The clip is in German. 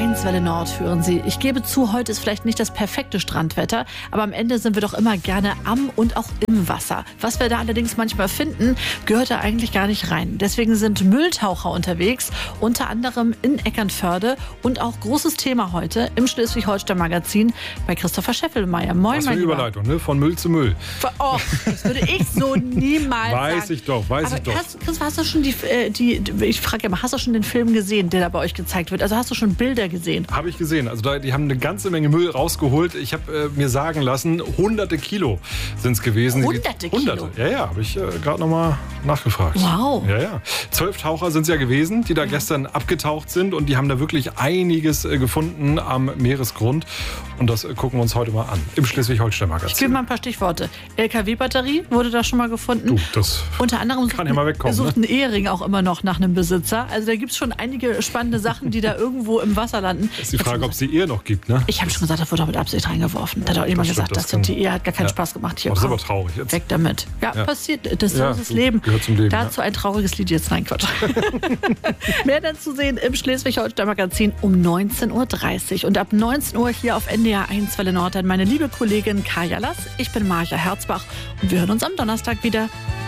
1 Welle Nord hören Sie. Ich gebe zu, heute ist vielleicht nicht das perfekte Strandwetter, aber am Ende sind wir doch immer gerne am und auch im Wasser. Was wir da allerdings manchmal finden, gehört da eigentlich gar nicht rein. Deswegen sind Mülltaucher unterwegs, unter anderem in Eckernförde und auch großes Thema heute im Schleswig-Holstein-Magazin bei Christopher Scheffelmeier. Moin, was für eine Überleitung, ne? Von Müll zu Müll. Oh, das würde ich so niemals weiß sagen. Ich doch. Chris, hast du schon ich frage ja mal, hast du schon den Film gesehen, der da bei euch gezeigt wird? Also hast du schon Bilder gesehen? Habe ich gesehen. Also die haben eine ganze Menge Müll rausgeholt. Ich habe mir sagen lassen, hunderte Kilo sind es gewesen. Hunderte Kilo? Hunderte. Ja, habe ich gerade nochmal nachgefragt. Wow. Ja. 12 Taucher sind es ja gewesen, die da gestern abgetaucht sind und die haben da wirklich einiges gefunden am Meeresgrund. Und das gucken wir uns heute mal an im Schleswig-Holstein-Magazin. Ich gebe mal ein paar Stichworte. LKW-Batterie wurde da schon mal gefunden. Das unter anderem kann ja mal wegkommen. Sucht ein Ehering auch immer noch nach einem Besitzer. Also da gibt es schon einige spannende Sachen, die da irgendwo im Wasser landen. Das ist die Frage, ob es die Ehe noch gibt, ne? Ich habe schon gesagt, das wurde auch mit Absicht reingeworfen. Da hat auch jemand gesagt, die Ehe hat gar keinen Spaß gemacht. Hier, das ist aber traurig jetzt. Weg damit. Ja, passiert. Das ist das Leben. Gehört zum Leben. Dazu ein trauriges Lied jetzt. Nein, Quatsch. Mehr dann zu sehen im Schleswig-Holstein-Magazin um 19.30 Uhr. Und ab 19 Uhr hier auf NDR 1 Welle Nord dann meine liebe Kollegin Kaya Lass. Ich bin Marja Herzbach und wir hören uns am Donnerstag wieder.